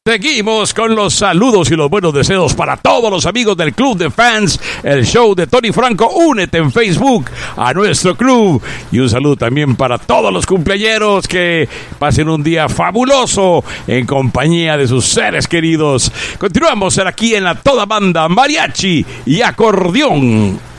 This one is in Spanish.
Seguimos con los saludos y los buenos deseos para todos los amigos del Club de Fans, el show de Tony Franco. Únete en Facebook a nuestro club. Y un saludo también para todos los cumpleañeros, que pasen un día fabuloso en compañía de sus seres queridos. Continuamos aquí en la Toda Banda Mariachi y Acordeón.